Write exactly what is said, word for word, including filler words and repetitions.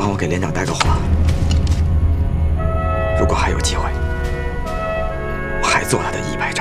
帮我给连长带个话，如果还有机会，我还做他的一排长。